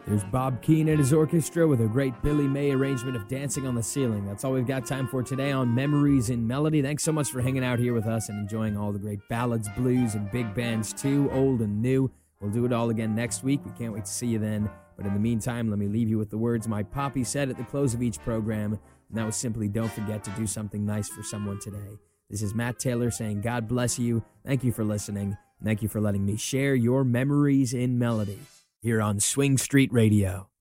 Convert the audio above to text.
There's Bob Keane and his orchestra with a great Billy May arrangement of Dancing on the Ceiling. That's all we've got time for today on Memories in Melody. Thanks so much for hanging out here with us and enjoying all the great ballads, blues, and big bands too, old and new. We'll do it all again next week. We can't wait to see you then. But in the meantime, let me leave you with the words my poppy said at the close of each program, and that was simply, don't forget to do something nice for someone today. This is Matt Taylor saying God bless you. Thank you for listening. Thank you for letting me share your memories in melody here on Swing Street Radio.